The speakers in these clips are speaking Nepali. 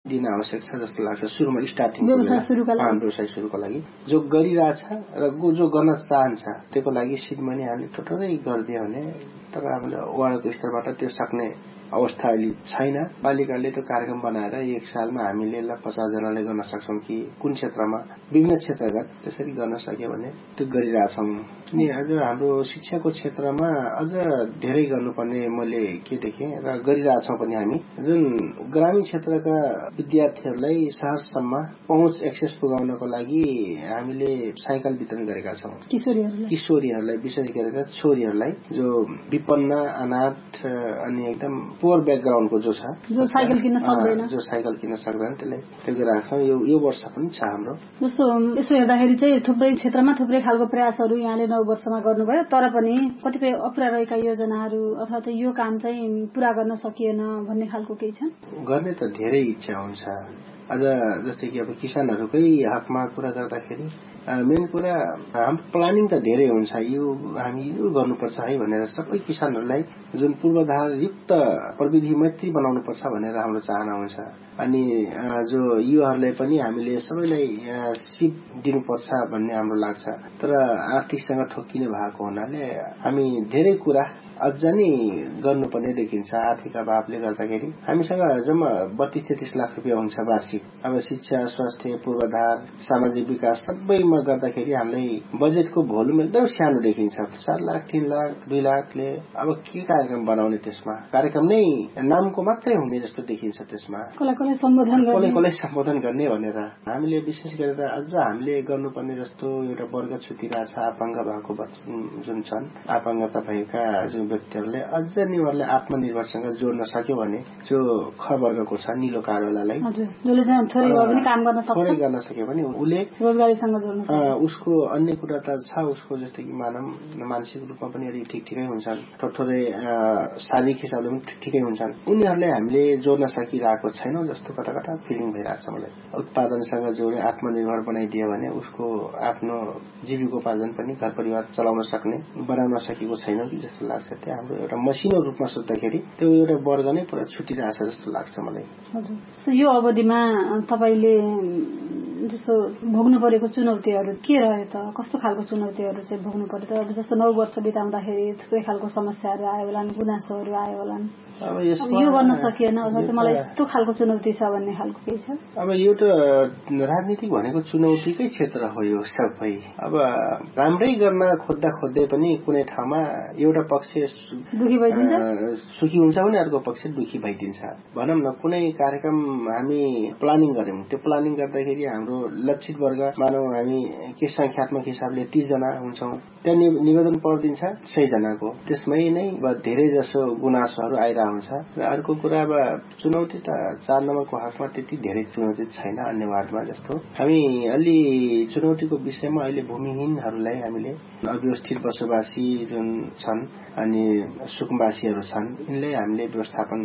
दिन आवश्यक छ जस्तो लाग्छ सुरुमा स्टार्टिङ व्यवसाय सुरुको लागि जो गरिरहेछ र जो गर्न चाहन्छ त्यसको लागि सिड मनी हामीले टोटलै गरिदियो भने तर हामीले वार्डको स्तरबाट त्यो सक्ने अवस्था अहिले छैन। पालिकाले त्यो कार्यक्रम बनाएर एक सालमा हामीले 50 जनाले गर्न सक्छौं कि कुन क्षेत्रमा विभिन्न क्षेत्रगत त्यसरी गर्न सक्यो भने त्यो गरिरहेछौं। अनि अझ हाम्रो शिक्षाको क्षेत्रमा अझ धेरै गर्नुपर्ने मैले के देखेँ र गरिरहेछौं पनि हामी जुन ग्रामीण क्षेत्रका विद्यार्थीहरूलाई सहरसम्म पहुँच एक्सेस पुगाउनको लागि हामीले साइकल वितरण गरेका छौं। किशोरीहरूलाई विशेष गरेर छोरीहरूलाई जो विपन्न अनाथ अनि एकदम पोर ब्याकग्राउन्डको जो साइकल किन्न सक्दैन त्यसलाई त्यो गरिरहेको छौं। यो वर्ष पनि छ हाम्रो। जस्तो यसो हेर्दाखेरि चाहिँ थुप्रै क्षेत्रमा थुप्रै खालको प्रयासहरू यहाँले 9 वर्षमा गर्नुभयो तर पनि कतिपय अपुरा रहेका योजनाहरू अथवा चाहिँ यो काम चाहिँ पूरा गर्न सकिएन भन्ने खालको केही छ? गर्ने त धेरै इच्छा हुन्छ। अझ जस्तै कि अब किसानहरूकै हकमा कुरा गर्दाखेरि मेन कुरा हाम्रो प्लानिङ त धेरै हुन्छ। यो हामी यो गर्नुपर्छ है भनेर सबै किसानहरूलाई जुन पूर्वाधार युक्त प्रविधि मैत्री बनाउनुपर्छ भनेर हाम्रो चाहना हुन्छ। अनि जो युवाहरूलाई पनि हामीले सबैलाई सिप दिनुपर्छ भन्ने हाम्रो लाग्छ। तर आर्थिकसँग ठोक्किने भएको हुनाले हामी धेरै कुरा अझ नै गर्नुपर्ने देखिन्छ। आर्थिक अभावले गर्दाखेरि हामीसँग जम्मा 32-33 लाख रुपियाँ हुन्छ वार्षिक। अब शिक्षा, स्वास्थ्य, पूर्वाधार, सामाजिक विकास सबैमा गर्दाखेरि हामीलाई बजेटको भोल्युम एकदम सानो देखिन्छ। 4 लाख, 3 लाख, 2 लाखले अब के कार्यक्रम बनाउने त्यसमा कार्यक्रम नै नामको मात्रै हुने जस्तो देखिन्छ। त्यसमा कसलाई सम्बोधन गर्ने भनेर हामीले विशेष गरेर अझ हामीले गर्नुपर्ने जस्तो एउटा वर्ग छुटिरहेछ अपाङ्ग भएको जुन छन् अपाङ्गता भएका जुन व्यक्तिहरूले अझ नि उहाँले आत्मनिर्भरसँग जोड्न सक्यो भने जो ख वर्गको छ निलो कार्डवालालाई थोरै गर्न सक्यो भने उसले रोजगारीसँग जोड्न उसको अन्य कुरा त छ उसको जस्तै कि मानसिक रूपमा पनि अलि ठिकै हुन्छन् थोरै शारीरिक हिसाबले पनि ठिकै हुन्छन्। उनीहरूले हामीले जोड्न सकिरहेको छैनौं जस्तो कता कता फिलिङ भइरहेछ मलाई। उत्पादनसँग जोडे आत्मनिर्भर बनाइदियो भने उसको आफ्नो जीविकोपार्जन पनि घर परिवार चलाउन सक्ने बनाउन सकेको छैन कि जस्तो लाग्छ। त्यो हाम्रो एउटा मसिनो रूपमा सोच्दाखेरि त्यो एउटा वर्ग नै पुरा छुटिरहेछ जस्तो लाग्छ मलाई। हजुर यो अवधिमा तपाईले जस्तो भोग्नु परेको चुनौतीहरू के रह्यो त? कस्तो खालको चुनौतीहरू चाहिँ भोग्नु पर्यो त? अब जस्तो 9 वर्ष बिताउँदाखेरि थुप्रै खालको समस्याहरू आयो होला, गुनासोहरू आयो होला। अब यो गर्न सकिएन अथवा चाहिँ मलाई यस्तो खालको चुनौती छ भन्ने खालको केही छ? अब यो त राजनीतिक भनेको चुनौतीकै क्षेत्र हो यो सबै। अब राम्रै गर्न खोज्दै पनि कुनै ठाउँमा एउटा पक्ष दुखी भइदिन्छ, सुखी हुन्छ भने अर्को पक्ष दुखी भइदिन्छ। भनौं न कुनै कार्यक्रम हामी प्लानिङ गर्यौं, त्यो प्लानिङ गर्दाखेरि हाम्रो लक्षित वर्ग मानौ हामी के संख्यात्मक हिसाबले 30 जना हुन्छौं, त्यहाँ निवेदन पर्दिन्छ 6 जनाको, त्यसमै नै धेरै जसो गुनासोहरू आइरहेको हुन्छ। र अर्को कुरा अब चुनौती त 4 नम्बरको हकमा त्यति धेरै चुनौती छैन अन्य वार्डमा जस्तो। हामी अलि चुनौतीको विषयमा अहिले भूमिहीनहरूलाई हामीले अव्यवस्थित बसोबासी जुन छन् अनि सुकुम्बासीहरू छन् यिनलाई हामीले व्यवस्थापन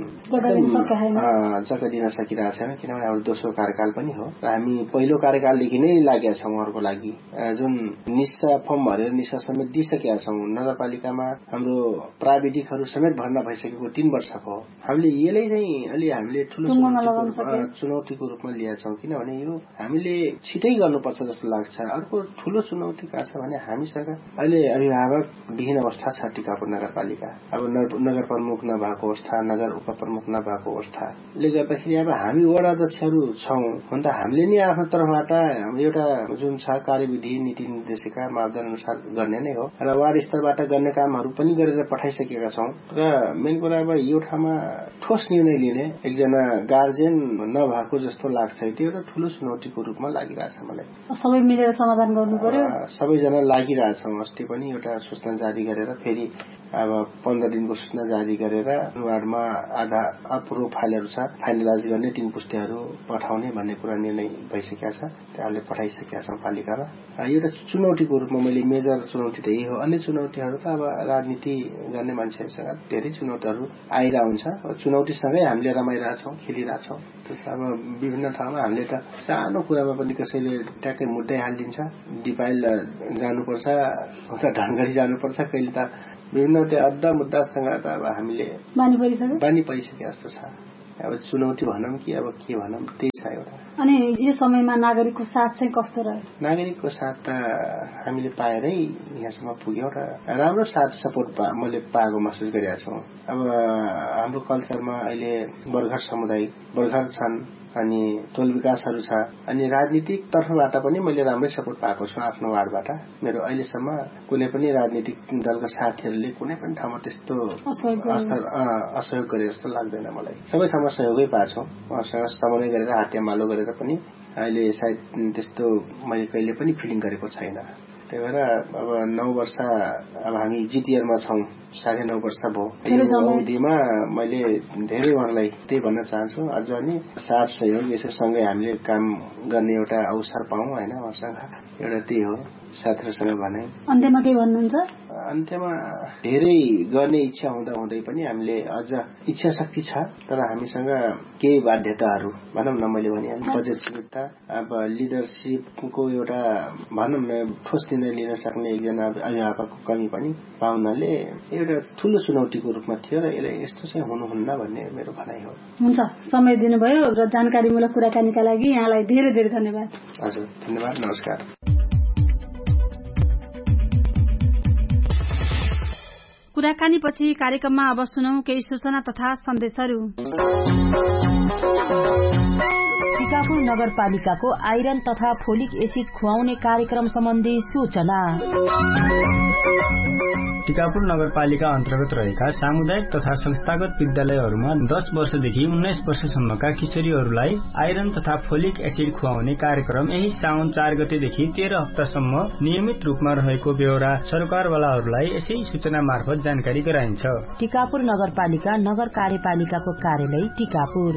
जग्गा दिन सकिरहेका छैन किनभने हाम्रो दोस्रो कार्यकाल पनि हो र हामी पहिलो कार्यकालदेखि नै लागेका छौं उहाँहरूको लागि। जुन निशा फर्म भरेर निशा समेत दिइसकेका छौं। नगरपालिकामा हाम्रो प्राविधिकहरू समेत भर्ना भइसकेको 3 वर्षको। हामीले यसलाई चाहिँ अलि हामीले ठूलो चुनौतीको रूपमा लिएका छौं किनभने यो हामीले छिटै गर्नुपर्छ जस्तो लाग्छ। अर्को ठूलो चुनौती के छ भने हामीसँग अहिले अभिभावक विहीन अवस्था छ टिकापुर नगरपालिका। अब नगर प्रमुख नभएको अवस्था, नगर उपप्रमुख नभएको अवस्थाले गर्दाखेरि अब हामी वडा अध्यक्षहरू छौं भन्दा हामीले नि आफ्नो तर्फबाट एउटा जुन छ कार्यविधि नीति निर्देशिका मापदण्ड अनुसार गर्ने नै हो र वार्ड स्तरबाट गर्ने कामहरू पनि गरेर पठाइसकेका छौं। र मेन कुरा अब यो ठाउँमा ठोस निर्णय लिने एकजना गार्जियन नभएको जस्तो लाग्छ। त्यो एउटा ठूलो चुनौतीको रूपमा लागिरहेछ मलाई। सबै मिलेर समाधान गर्नु पर्यो। सबैजना लागिरहेछौं। अस्ति पनि एउटा सूचना जारी गरेर फेरि अब 15 दिनको सूचना जारी गरेर वार्डमा आधा अप्रुभ फाइलहरू छ, फाइनलाइज गर्ने 3 पुस्तेहरू पठाउने भन्ने कुरा निर्णय भइसकेको छ। त्यसले पठाइसकेका छौं पालिकामा। एउटा चुनौतीको रूपमा मैले मेजर चुनौती त यही हो। अन्य चुनौतीहरू त अब राजनीति गर्ने मान्छेहरूसँग धेरै चुनौतीहरू आइरहेको हुन्छ। चुनौतीसँगै हामीले रमाइरहेछौं, खेलिरहेछौं। त्यसमा अब विभिन्न ठाउँमा हामीले त सानो कुरामा पनि कसैले ट्याक्कै मुद्दै हालिदिन्छ। डिपाइल जानुपर्छ, उता ढनगढी जानुपर्छ, कहिले त विभिन्न त्यो अद्दा मुद्दासँग त अब हामीले बानी परिसके जस्तो छ। अब चुनौती भनौँ कि अब के भनौँ त्यही छ एउटा। अनि यो समयमा नागरिकको साथ चाहिँ कस्तो रह्यो? नागरिकको साथ त हामीले पाएरै यहाँसम्म पुग्यौं र राम्रो साथ सपोर्ट मैले पाएको महसुस गरेका छौँ। अब हाम्रो कल्चरमा अहिले बर्खर छन् अनि टोल विकासहरू छ अनि राजनीतिक तर्फबाट पनि मैले राम्रै सपोर्ट पाएको छु आफ्नो वार्डबाट। मेरो अहिलेसम्म कुनै पनि राजनीतिक दलका साथीहरूले कुनै पनि ठाउँमा त्यस्तो असहयोग गरे जस्तो लाग्दैन मलाई। सबै ठाउँमा सहयोगै पाएको छु। उहाँसँग समन्वय गरेर हातेमालो गरेर पनि अहिले सायद त्यस्तो मैले कहिले पनि फिलिङ गरेको छैन। त्यही भएर अब 9 वर्ष अब हामी जिटिआरमा छौं, 9.5 वर्ष भयो। यो अवधिमा मैले धेरै उहाँलाई त्यही भन्न चाहन्छु, अझ नि साथ सहयोग यसो सँगै हामीले काम गर्ने एउटा अवसर पाऊँ हैन। उहाँसँग एउटा त्यही हो साथीहरूसँग भने। अन्त्यमा के भन्नुहुन्छ? अन्त्यमा धेरै गर्ने इच्छा हुँदै पनि हामीले अझ इच्छा शक्ति छ तर हामीसँग केही बाध्यताहरू भनौँ न, मैले भने बजेट सीमितता, अब लिडरशिपको एउटा भनौँ न ठोस निर्णय लिन सक्ने एकजना अभिभावकको कमी पनि पाउनाले एउटा ठूलो चुनौतीको रूपमा थियो र यसलाई यस्तो चाहिँ हुनुहुन्न भन्ने मेरो भनाइ हो। हुन्छ, समय दिनुभयो र जानकारीमूलक कुराकानीका लागि यहाँलाई धेरै धेरै धन्यवाद। हजुर, धन्यवाद, नमस्कार। कुराकानीपछि कार्यक्रममा अब सुनौं केही सूचना तथा सन्देशहरू। टिकापुर नगरपालिकाको आइरन तथा फोलिक एसिड खुवाउने कार्यक्रम सम्बन्धी सूचना। टिकापुर नगरपालिका अन्तर्गत रहेका सामुदायिक तथा संस्थागत विद्यालयहरूमा 10 वर्षदेखि 19 वर्षसम्मका किशोरीहरूलाई आइरन तथा फोलिक एसिड खुवाउने कार्यक्रम यही साउन 4 गतेदेखि 13 हप्तासम्म नियमित रूपमा रहेको बेहोरा सरकारवालाहरूलाई यसै सूचना मार्फत जानकारी गराइन्छ। टिकापुर नगरपालिका नगर कार्यपालिकाको कार्यालय टिकापुर।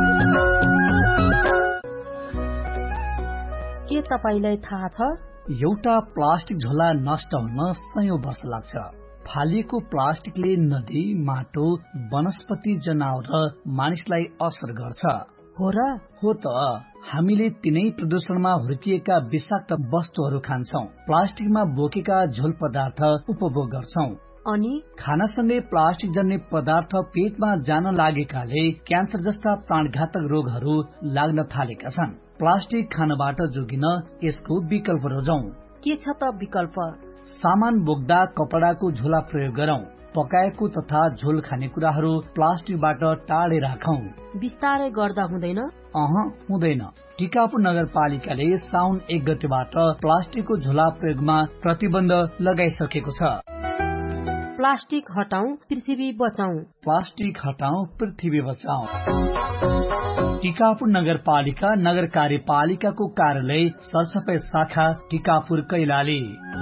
के तपाईलाई थाहा छ एउटा प्लास्टिक झोला नष्ट हुन 100 वर्ष लाग्छ। फालिएको प्लास्टिकले नदी, माटो, वनस्पति, जनावर र मानिसलाई असर गर्छ। हो र? हो त। हामीले तिनै प्रदूषणमा हुर्किएका विषाक्त वस्तुहरू खान्छौं, प्लास्टिकमा बोकेका झोल पदार्थ उपभोग गर्छौं अनि खानासँगै प्लास्टिक जन्य पदार्थ पेटमा जान लागेकाले क्यान्सर जस्ता प्राणघातक रोगहरू लाग्न थालेका छन्। प्लास्टिक खानबाट जोगिन यसको विकल्प रोजौं। के छ त विकल्प? सामान बोक्दा कपडाको झोला प्रयोग गरौं। पकाएको तथा झोल खानेकुराहरू प्लास्टिकबाट टाढे राखौं। बिस्तारै गर्दा हुँदैन? हुँदैन। टिकापुर नगरपालिकाले साउन 1 गतेबाट प्लास्टिकको झोला प्रयोगमा प्रतिबन्ध लगाइसकेको छ। प्लास्टिक हटाऊ, पृथ्वी बचाऊ। प्लास्टिक हटाऊ, पृथ्वी बचाऊ। टिकापुर नगरपालिका नगर कार्यपालिकाको कार्यालय सरसफाई शाखा टिकापुर कैलाली।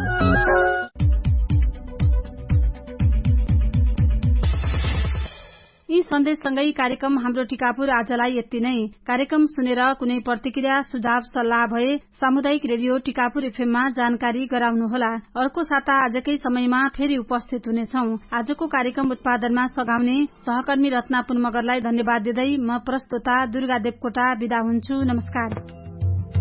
यी सन्देशसँगै कार्यक्रम हाम्रो टिकापुर आजलाई यति नै। कार्यक्रम सुनेर कुनै प्रतिक्रिया, सुझाव, सल्लाह भए सामुदायिक रेडियो टिकापुर एफएममा जानकारी गराउनुहोला। अर्को साता आजकै समयमा फेरि उपस्थित हुनेछौं। आजको कार्यक्रम उत्पादनमा सघाउने सहकर्मी रत्ना पुन मगरलाई धन्यवाद दिँदै म प्रस्तोता दुर्गा देवकोटा बिदा हुन्छु। नमस्कार।